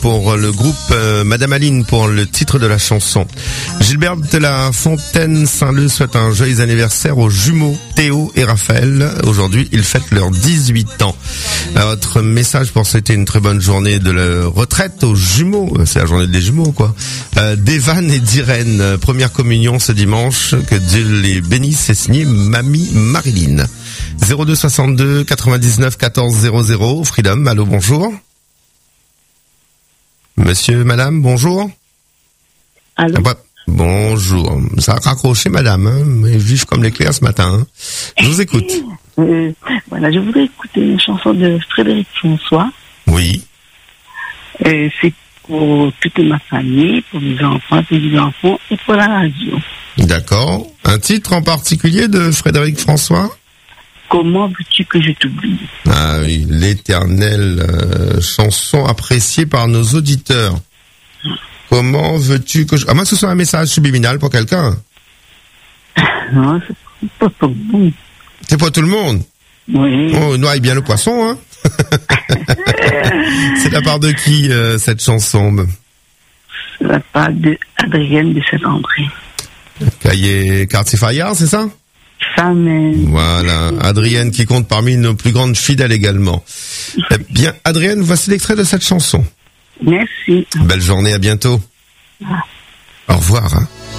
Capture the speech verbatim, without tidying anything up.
pour le groupe euh, Madame Aline pour le titre de la chanson. Gilbert de la Fontaine Saint-Leu souhaite un joyeux anniversaire aux jumeaux Théo et Raphaël. Aujourd'hui, ils fêtent leurs dix-huit ans. Votre message pour souhaiter une très bonne journée de la retraite aux jumeaux. C'est la journée des jumeaux, quoi. Euh, d'Evan et d'Irène. Première communion ce dimanche. Que Dieu les bénisse. C'est signé Mamie Marilyn. zéro deux soixante-deux quatre-vingt-dix-neuf quatorze zéro zéro. Freedom, allô, bonjour. Monsieur, madame, bonjour. Allô. Ah bah, bonjour. Ça a raccroché, madame, hein, mais vive comme l'éclair ce matin. Hein. Je vous écoute. Euh, voilà, je voudrais écouter une chanson de Frédéric François. Oui. Euh, c'est pour toute ma famille, pour mes enfants, pour les enfants et pour la radio. D'accord. Un titre en particulier de Frédéric François ? Comment veux-tu que je t'oublie ? Ah oui, l'éternelle euh, chanson appréciée par nos auditeurs. Comment veux-tu que je... Ah, moi, ce soit un message subliminal pour quelqu'un. Non, c'est pas pour vous. C'est pour tout le monde. Oui. Oh, noie bien le poisson, hein. C'est de la part de qui, euh, cette chanson ? C'est la part de Adrienne de Saint-André. Cahier Quartier Fayard, c'est ça ? Ça, mais... Voilà, Adrienne qui compte parmi nos plus grandes fidèles également. Eh bien, Adrienne, voici l'extrait de cette chanson. Merci. Belle journée, à bientôt. Ah. Au revoir. Hein.